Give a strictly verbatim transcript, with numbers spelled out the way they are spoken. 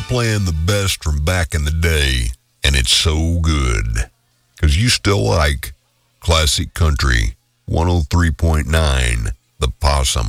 playing the best from back in the day, and it's so good. Because you still like Classic Country one oh three point nine, The Possum.